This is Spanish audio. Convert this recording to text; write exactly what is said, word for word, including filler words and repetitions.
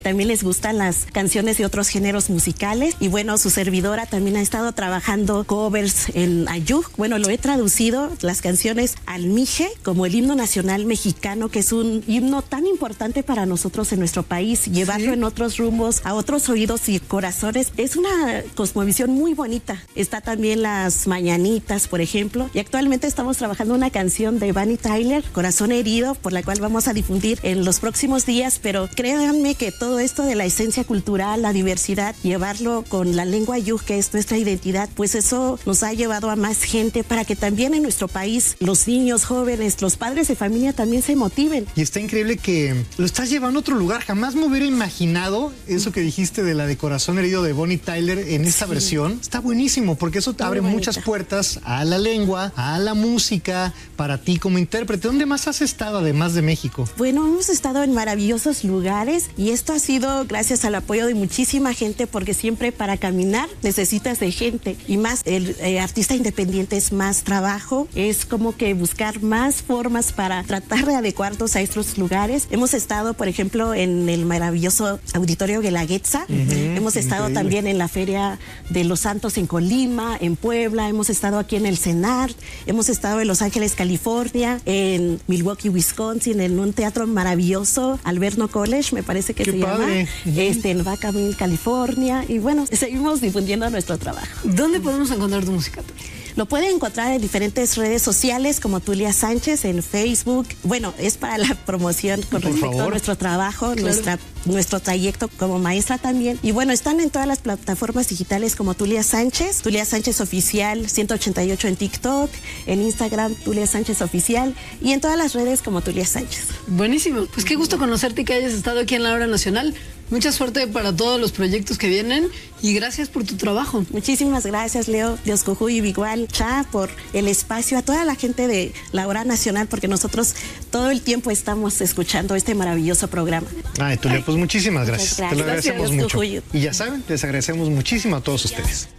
También les gustan las canciones de otros géneros musicales. Y bueno, su servidora también ha estado trabajando covers en ayuk. Bueno, lo he traducido, las canciones al mije, como el himno nacional mexicano, que es un himno tan importante para nosotros en nuestro país. Llevarlo ¿Sí? en otros rumbos, a otros oídos y corazones. Es una cosmovisión muy bonita. Está también las mañanitas, por ejemplo. Y actualmente estamos trabajando una canción de Bonnie Tyler, Corazón Herido, por la cual vamos a difundir en los próximos días. Pero créanme que todo esto de la esencia cultural, la diversidad, llevarlo con la lengua ayuk, que es nuestra identidad, pues eso nos ha llevado a más gente para que también en nuestro país los niños, jóvenes, los padres de familia también se motiven. Y está increíble que lo estás llevando a otro lugar. Jamás me hubiera imaginado eso que dijiste de la de Corazón Herido de Bonnie Tyler en esta sí. versión. Está buenísimo porque eso te Muy abre bonita. muchas puertas a la lengua, a la música, para ti como intérprete. ¿Dónde más has estado además de México? Bueno, hemos estado en maravillosos lugares y esto ha sido gracias al apoyo de muchísima gente, porque siempre para caminar necesitas de gente y más el eh, artista independiente es más trabajo, es como que buscar más formas para tratar de adecuarnos a estos lugares. Hemos estado, por ejemplo, en el maravilloso Auditorio Guelaguetza, uh-huh, hemos estado increíble. también en la Feria de los Santos en Colima, en Puebla, hemos estado aquí en el CENART, hemos estado en Los Ángeles, California, en Milwaukee, Wisconsin, en un teatro maravilloso, Alverno College, me parece que Qué se padre. llama, uh-huh. este, en Vacaville, California, y bueno, seguimos difundiendo nuestro trabajo. ¿Dónde podemos encontrar tu música? Lo pueden encontrar en diferentes redes sociales como Tulia Sánchez en Facebook. Bueno, es para la promoción con Por respecto favor. a nuestro trabajo, Claro. nuestra, nuestro trayecto como maestra también. Y bueno, están en todas las plataformas digitales como Tulia Sánchez, Tulia Sánchez Oficial ciento ochenta y ocho en TikTok, en Instagram Tulia Sánchez Oficial y en todas las redes como Tulia Sánchez. Buenísimo. Pues qué gusto conocerte y que hayas estado aquí en La Hora Nacional. Mucha suerte para todos los proyectos que vienen y gracias por tu trabajo. Muchísimas gracias, Leo, Dios Cojuy y Bigual, Cha, por el espacio, a toda la gente de La Hora Nacional, porque nosotros todo el tiempo estamos escuchando este maravilloso programa. Ay, Tulia, pues muchísimas gracias. gracias. Te lo agradecemos Gracias, mucho. Cojuy. Y ya saben, les agradecemos muchísimo a todos ustedes.